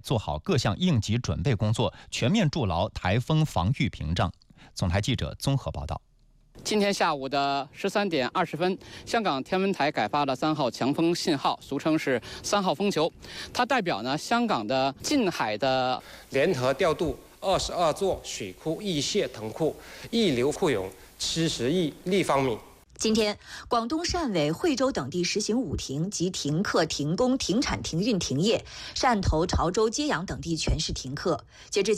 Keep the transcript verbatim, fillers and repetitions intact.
做好各项应急准备工作，全面筑牢台风防御屏障。总台记者综合报道。 今天下午的十三点二十分，香港天文台改发了三号强风信号，俗称是三号风球。它代表呢香港的近海的联合调度二十二座水库溢泄腾库，溢流库涌七十亿立方米。 今天，广东汕尾、惠州等地实行五停即停课、停工、停产、停运、停业；汕头、潮州、揭阳等地全市停课。截至